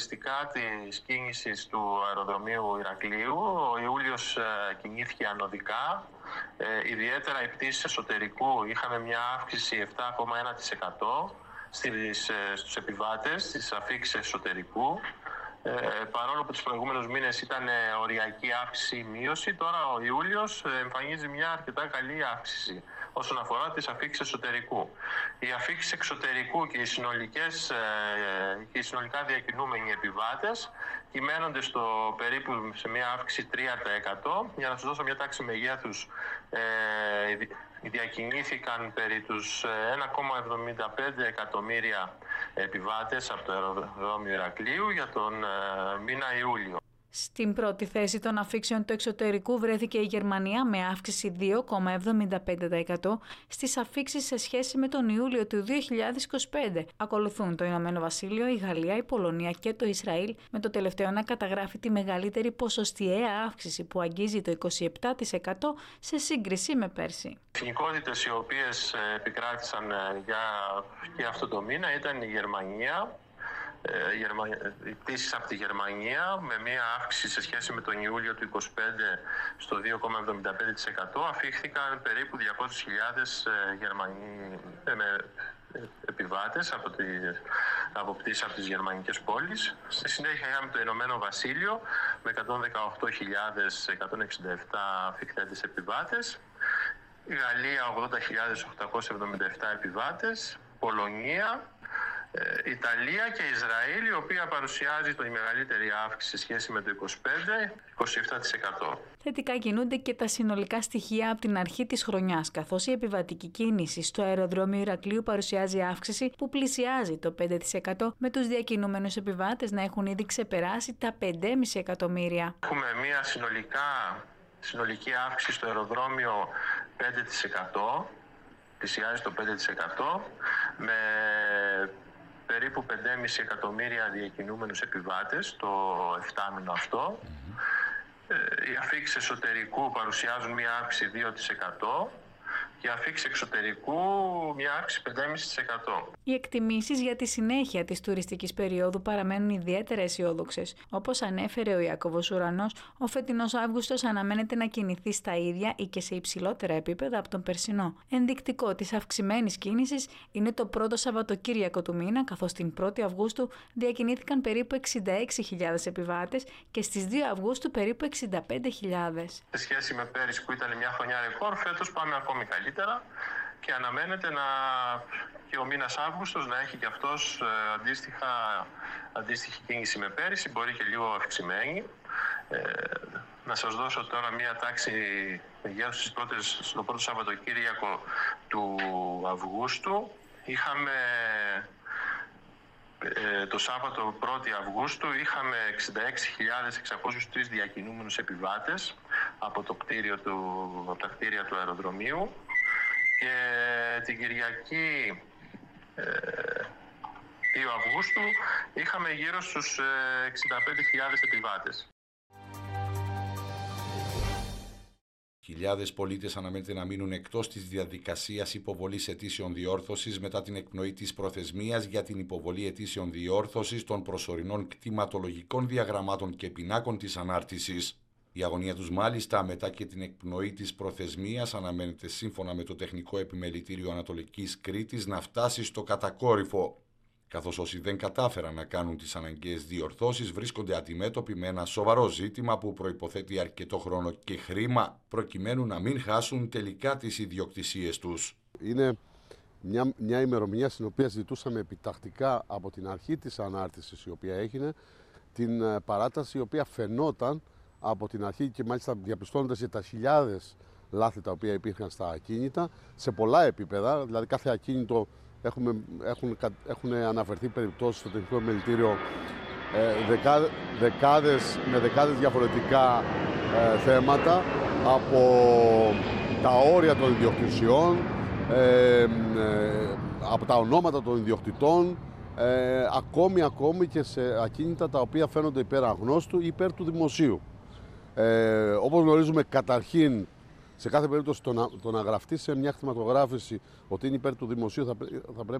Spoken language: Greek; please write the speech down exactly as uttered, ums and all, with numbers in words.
χαρακτηριστικά της κίνησης του αεροδρομίου Ηρακλείου. Ο Ιούλιος ε, κινήθηκε ανωδικά, ε, ιδιαίτερα οι πτήσεις εσωτερικού είχαμε μια αύξηση επτά κόμμα ένα τοις εκατό στις, ε, στους επιβάτες, στις αφήξεις εσωτερικού. Ε, παρόλο που τους προηγούμενους μήνες ήταν οριακή αύξηση ή μείωση, τώρα ο Ιούλιος εμφανίζει μια αρκετά καλή αύξηση όσον αφορά τις αφήξεις εσωτερικού. Οι αφήξεις εξωτερικού και οι, συνολικές, και οι συνολικά διακινούμενοι επιβάτες κυμαίνονται στο περίπου σε μια αύξηση τρία τοις εκατό. Για να σας δώσω μια τάξη μεγέθους, ε, διακινήθηκαν περί τους ένα κόμμα εβδομήντα πέντε εκατομμύρια επιβάτες από το αεροδρόμιο Ηρακλείου για τον ε, μήνα Ιούλιο. Στην πρώτη θέση των αφήξεων του εξωτερικού βρέθηκε η Γερμανία με αύξηση δύο κόμμα εβδομήντα πέντε τοις εκατό στις αφήξεις σε σχέση με τον Ιούλιο του δύο χιλιάδες είκοσι πέντε. Ακολουθούν το Ηνωμένο Βασίλειο, η Γαλλία, η Πολωνία και το Ισραήλ, με το τελευταίο να καταγράφει τη μεγαλύτερη ποσοστιαία αύξηση που αγγίζει το είκοσι επτά τοις εκατό σε σύγκριση με πέρσι. Εθνικότητες οι οποίες επικράτησαν για και αυτό το μήνα ήταν η Γερμανία. Οι πτήσεις από τη Γερμανία με μία αύξηση σε σχέση με τον Ιούλιο του είκοσι πέντε στο δύο κόμμα εβδομήντα πέντε τοις εκατό αφήχθηκαν περίπου διακόσιες χιλιάδες Γερμανοί επιβάτες από, τη, από πτήσεις από τις γερμανικές πόλεις. Στη συνέχεια είχαμε το Ηνωμένο Βασίλειο με εκατόν δεκαοκτώ χιλιάδες εκατόν εξήντα επτά αφιχθέντες επιβάτες, η Γαλλία ογδόντα χιλιάδες οκτακόσιους εβδομήντα επτά επιβάτες, Πολωνία, Ιταλία και Ισραήλ, η οποία παρουσιάζει τη μεγαλύτερη αύξηση σε σχέση με το είκοσι πέντε, είκοσι επτά τοις εκατό. Θετικά κινούνται και τα συνολικά στοιχεία από την αρχή της χρονιάς, καθώς η επιβατική κίνηση στο αεροδρόμιο Ηρακλείου παρουσιάζει αύξηση που πλησιάζει το πέντε τοις εκατό, με τους διακινούμενους επιβάτες να έχουν ήδη ξεπεράσει τα πέντε κόμμα πέντε εκατομμύρια. Έχουμε μια συνολικά, συνολική αύξηση στο αεροδρόμιο πέντε τοις εκατό, πλησιάζει το πέντε τοις εκατό, με περίπου πέντε κόμμα πέντε εκατομμύρια διακινούμενους επιβάτες το επτάμηνο αυτό. Mm-hmm. Οι αφήξεις εσωτερικού παρουσιάζουν μια αύξηση δύο τοις εκατό και οι αφήξεις εξωτερικού μια αύξηση πέντε κόμμα πέντε τοις εκατό. Οι εκτιμήσεις για τη συνέχεια της τουριστικής περίοδου παραμένουν ιδιαίτερα αισιόδοξες. Όπως ανέφερε ο Ιάκωβος Ουρανός, ο φετινός Αύγουστος αναμένεται να κινηθεί στα ίδια ή και σε υψηλότερα επίπεδα από τον περσινό. Ενδεικτικό της αυξημένης κίνησης είναι το πρώτο Σαββατοκύριακο του μήνα, καθώς την πρώτη Αυγούστου διακινήθηκαν περίπου εξήντα έξι χιλιάδες επιβάτες και στις δύο Αυγούστου περίπου εξήντα πέντε χιλιάδες. Σε σχέση με πέρυσι που ήταν μια χρονιά ρεκόρ, φέτος πάμε ακόμη καλύτερα και αναμένεται να, και ο μήνας Αύγουστος να έχει και αυτός αντίστοιχα, αντίστοιχη κίνηση με πέρυσι, μπορεί και λίγο αυξημένη. Ε, να σας δώσω τώρα μία τάξη μεγέθους στο πρώτο Σαββατοκύριακο του Αυγούστου. Είχαμε ε, το Σάββατο πρώτη Αυγούστου είχαμε εξήντα έξι χιλιάδες εξακόσιους τρεις διακινούμενους επιβάτες από, το κτίριο του, από τα κτίρια του αεροδρομίου. Και την Κυριακή ε, δύο Αυγούστου είχαμε γύρω στους εξήντα πέντε χιλιάδες επιβάτες. Χιλιάδες πολίτες αναμένεται να μείνουν εκτός της διαδικασίας υποβολής αιτήσεων διόρθωσης μετά την εκπνοή της προθεσμίας για την υποβολή αιτήσεων διόρθωσης των προσωρινών κτηματολογικών διαγραμμάτων και πινάκων της ανάρτησης. Η αγωνία τους μάλιστα μετά και την εκπνοή της προθεσμίας αναμένεται σύμφωνα με το Τεχνικό Επιμελητήριο Ανατολικής Κρήτης να φτάσει στο κατακόρυφο, καθώς όσοι δεν κατάφεραν να κάνουν τις αναγκαίες διορθώσεις βρίσκονται αντιμέτωποι με ένα σοβαρό ζήτημα που προϋποθέτει αρκετό χρόνο και χρήμα προκειμένου να μην χάσουν τελικά τις ιδιοκτησίες τους. Είναι μια, μια ημερομηνία στην οποία ζητούσαμε επιτακτικά από την αρχή της ανάρτησης η οποία έγινε την παράταση η οποία φαινόταν από την αρχή και μάλιστα διαπιστώνοντας για τα χιλιάδες λάθη τα οποία υπήρχαν στα ακίνητα σε πολλά επίπεδα, δηλαδή κάθε ακίνητο έχουμε, έχουν, έχουν αναφερθεί περιπτώσεις στο Τεχνικό Επιμελητήριο ε, δεκα, δεκάδες, με δεκάδες διαφορετικά ε, θέματα από τα όρια των ιδιοκτησιών, ε, ε, από τα ονόματα των ιδιοκτητών, ε, ακόμη, ακόμη και σε ακίνητα τα οποία φαίνονται υπέρ αγνώστου ή υπέρ του δημοσίου. Ε, όπως γνωρίζουμε, καταρχήν, σε κάθε περίπτωση το να, το να γραφτεί σε μια κτηματογράφηση ότι είναι υπέρ του δημοσίου θα, θα πρέπει